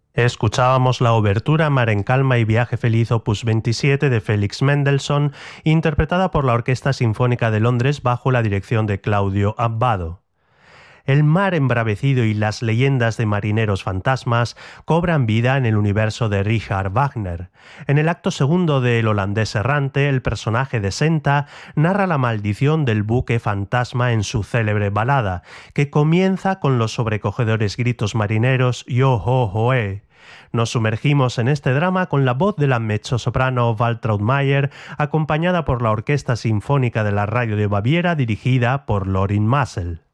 Escuchábamos la obertura Mar en calma y viaje feliz opus 27 de Félix Mendelssohn, interpretada por la Orquesta Sinfónica de Londres bajo la dirección de Claudio Abbado. El mar embravecido y las leyendas de marineros fantasmas cobran vida en el universo de Richard Wagner. En el acto segundo de El holandés errante, el personaje de Senta narra la maldición del buque fantasma en su célebre balada, que comienza con los sobrecogedores gritos marineros «Yo ho hoe». Nos sumergimos en este drama con la voz de la mezzosoprano Waltraud Mayer, acompañada por la Orquesta Sinfónica de la Radio de Baviera dirigida por Lorin Maazel.